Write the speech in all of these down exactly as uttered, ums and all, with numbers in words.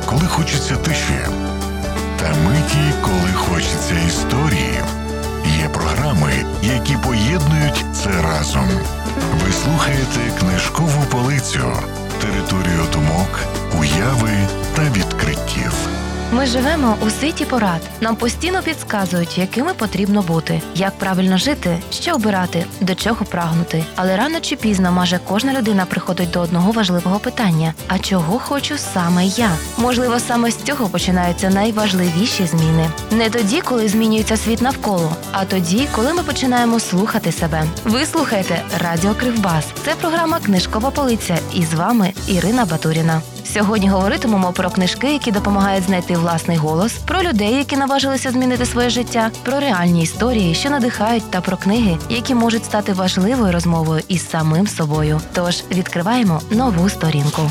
коли хочеться тиші, та миті, коли хочеться історії. Є програми, які поєднують це разом. Ви слухаєте «Книжкову полицю» – територію думок, уяви та відкриттів. Ми живемо у світі порад. Нам постійно підказують, якими потрібно бути, як правильно жити, що обирати, до чого прагнути. Але рано чи пізно майже кожна людина приходить до одного важливого питання – а чого хочу саме я? Можливо, саме з цього починаються найважливіші зміни. Не тоді, коли змінюється світ навколо, а тоді, коли ми починаємо слухати себе. Ви слухаєте Радіо Кривбас. Це програма «Книжкова полиця» і з вами Ірина Батуріна. Сьогодні говоритимемо про книжки, які допомагають знайти власний голос, про людей, які наважилися змінити своє життя, про реальні історії, що надихають, та про книги, які можуть стати важливою розмовою із самим собою. Тож відкриваємо нову сторінку.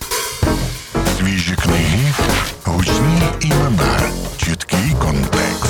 Свіжі книги, гучні імена, чіткий контекст.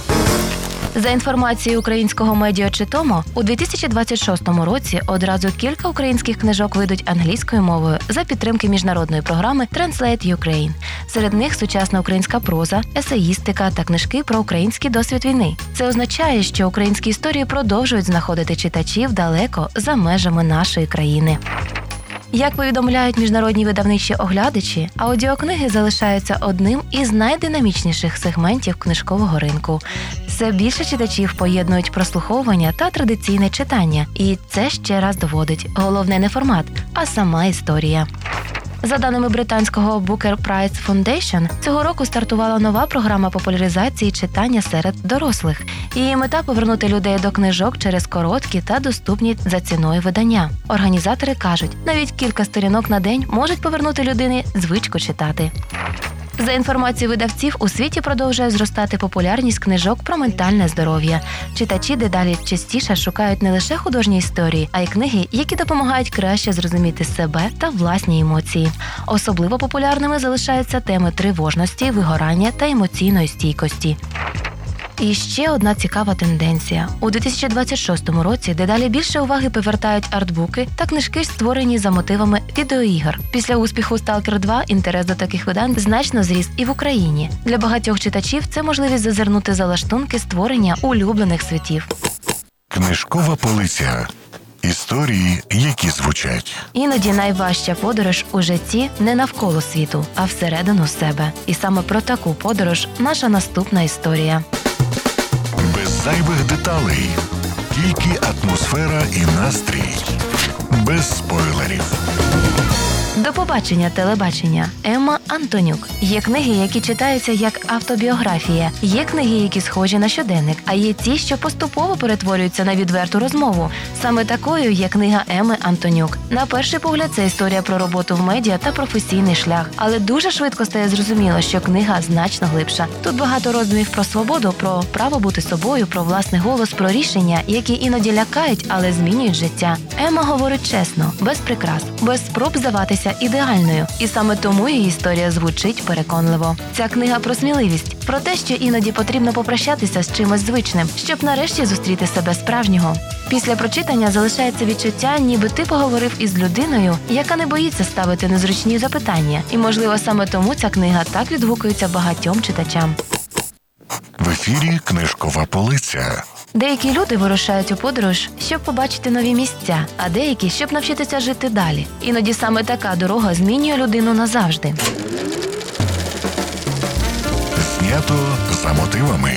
За інформацією українського медіа Читомо, у дві тисячі двадцять шостому році одразу кілька українських книжок вийдуть англійською мовою за підтримки міжнародної програми Translate Ukraine. Серед них сучасна українська проза, есеїстика та книжки про український досвід війни. Це означає, що українські історії продовжують знаходити читачів далеко за межами нашої країни. Як повідомляють міжнародні видавничі оглядачі, аудіокниги залишаються одним із найдинамічніших сегментів книжкового ринку. Все більше читачів поєднують прослуховування та традиційне читання. І це ще раз доводить – головне не формат, а сама історія. За даними британського Booker Prize Foundation, цього року стартувала нова програма популяризації читання серед дорослих. Її мета – повернути людей до книжок через короткі та доступні за ціною видання. Організатори кажуть, навіть кілька сторінок на день можуть повернути людині звичку читати. За інформацією видавців, у світі продовжує зростати популярність книжок про ментальне здоров'я. Читачі дедалі частіше шукають не лише художні історії, а й книги, які допомагають краще зрозуміти себе та власні емоції. Особливо популярними залишаються теми тривожності, вигорання та емоційної стійкості. І ще одна цікава тенденція. У дві тисячі двадцять шостому році дедалі більше уваги повертають артбуки та книжки, створені за мотивами відеоігор. Після успіху «Сталкер два» інтерес до таких видань значно зріс і в Україні. Для багатьох читачів це можливість зазирнути за лаштунки створення улюблених світів. Книжкова полиця. Історії, які звучать. Іноді найважча подорож у житті не навколо світу, а всередину себе. І саме про таку подорож наша наступна історія. Без зайвих деталей. Тільки атмосфера і настрій. Без спойлерів. До побачення, телебачення. Емма Антонюк. Є книги, які читаються як автобіографія. Є книги, які схожі на щоденник. А є ті, що поступово перетворюються на відверту розмову. Саме такою є книга Емми Антонюк. На перший погляд, це історія про роботу в медіа та професійний шлях. Але дуже швидко стає зрозуміло, що книга значно глибша. Тут багато роздумів про свободу, про право бути собою, про власний голос, про рішення, які іноді лякають, але змінюють життя. Емма говорить чесно, без прикрас, без спроб здаватися ідеальною. І саме тому її історія звучить переконливо. Ця книга про сміливість, про те, що іноді потрібно попрощатися з чимось звичним, щоб нарешті зустріти себе справжнього. Після прочитання залишається відчуття, ніби ти поговорив із людиною, яка не боїться ставити незручні запитання. І, можливо, саме тому ця книга так відгукується багатьом читачам. В ефірі «Книжкова полиця». Деякі люди вирушають у подорож, щоб побачити нові місця, а деякі, щоб навчитися жити далі. Іноді саме така дорога змінює людину назавжди. Знято за мотивами.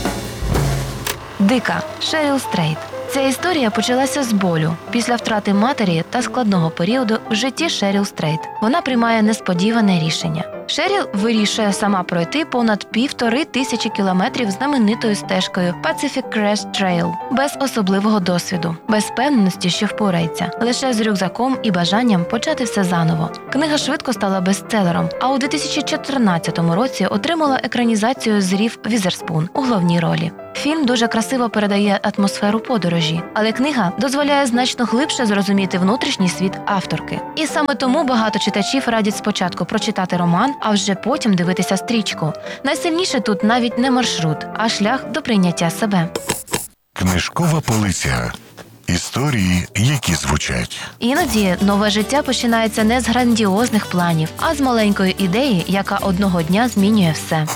Дика. Шеріл Стрейт. Ця історія почалася з болю, після втрати матері та складного періоду в житті Шеріл Стрейт. Вона приймає несподіване рішення. Шеріл вирішує сама пройти понад півтори тисячі кілометрів знаменитою стежкою Pacific Crest Trail, без особливого досвіду, без впевненості, що впорається, лише з рюкзаком і бажанням почати все заново. Книга швидко стала бестселером, а у дві тисячі чотирнадцятому році отримала екранізацію з Різ Візерспун у головній ролі. Фільм дуже красиво передає атмосферу подорожі, але книга дозволяє значно глибше зрозуміти внутрішній світ авторки. І саме тому багато читачів радять спочатку прочитати роман, а вже потім дивитися стрічку. Найсильніше тут навіть не маршрут, а шлях до прийняття себе. Книжкова полиця. Історії, які звучать. Іноді нове життя починається не з грандіозних планів, а з маленької ідеї, яка одного дня змінює все.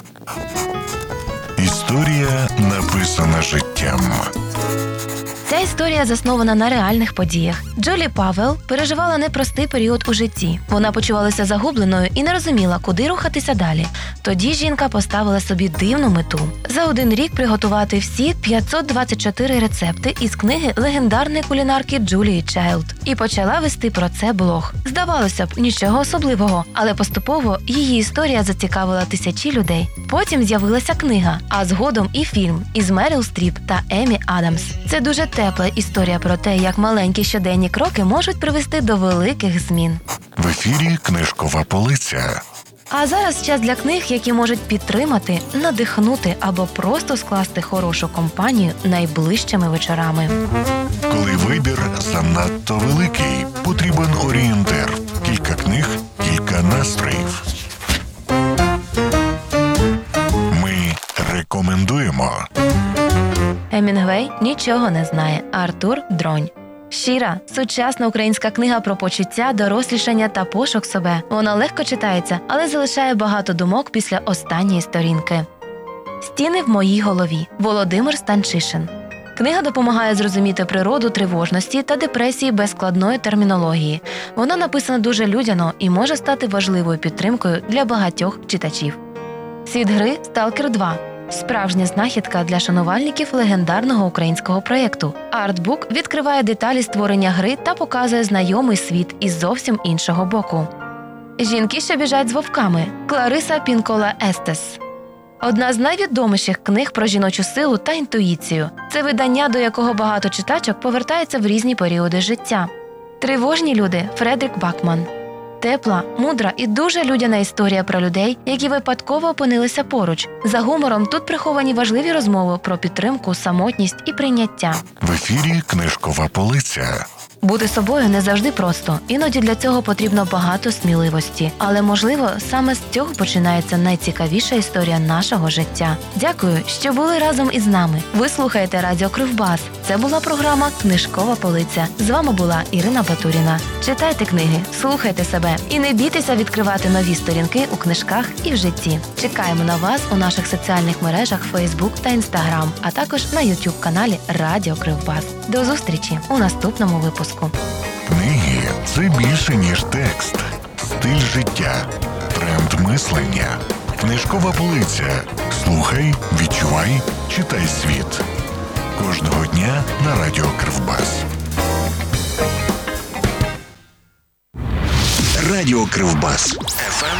Історія, написана життям. Ця історія заснована на реальних подіях. Джолі Павел переживала непростий період у житті. Вона почувалася загубленою і не розуміла, куди рухатися далі. Тоді жінка поставила собі дивну мету – за один рік приготувати всі п'ятсот двадцять чотири рецепти із книги легендарної кулінарки Джулії Чайлд. І почала вести про це блог. Здавалося б, нічого особливого, але поступово її історія зацікавила тисячі людей. Потім з'явилася книга, а згодом і фільм із Меріл Стріп та Емі Адамс. Це дуже тепла історія про те, як маленькі щоденні кроки можуть привести до великих змін. В ефірі «Книжкова полиця». А зараз час для книг, які можуть підтримати, надихнути або просто скласти хорошу компанію найближчими вечорами. Коли вибір занадто великий, потрібен орієнтир. Кілька книг, кілька настроїв. Ми рекомендуємо. Емінгвей нічого не знає. Артур Дронь. Щира, сучасна українська книга про почуття, дорослішання та пошук себе. Вона легко читається, але залишає багато думок після останньої сторінки. Стіни в моїй голові. Володимир Станчишин. Книга допомагає зрозуміти природу тривожності та депресії без складної термінології. Вона написана дуже людяно і може стати важливою підтримкою для багатьох читачів. Світ гри «Сталкер два». Справжня знахідка для шанувальників легендарного українського проєкту. Артбук відкриває деталі створення гри та показує знайомий світ із зовсім іншого боку. Жінки, що біжать з вовками. Клариса Пінкола Естес. Одна з найвідоміших книг про жіночу силу та інтуїцію. Це видання, до якого багато читачок повертаються в різні періоди життя. Тривожні люди. Фредрік Бакман. Тепла, мудра і дуже людяна історія про людей, які випадково опинилися поруч. За гумором тут приховані важливі розмови про підтримку, самотність і прийняття. В ефірі «Книжкова полиця». Бути собою не завжди просто. Іноді для цього потрібно багато сміливості. Але, можливо, саме з цього починається найцікавіша історія нашого життя. Дякую, що були разом із нами. Ви слухаєте Радіо Кривбас. Це була програма «Книжкова полиця». З вами була Ірина Батуріна. Читайте книги, слухайте себе і не бійтеся відкривати нові сторінки у книжках і в житті. Чекаємо на вас у наших соціальних мережах Facebook та Instagram, а також на YouTube-каналі Радіо Кривбас. До зустрічі у наступному випуску. Книги – це більше, ніж текст. Стиль життя. Тренд мислення. Книжкова полиця. Слухай, відчувай, читай світ. Кожного дня на Радіо Кривбас. Радіо Кривбас. еф ем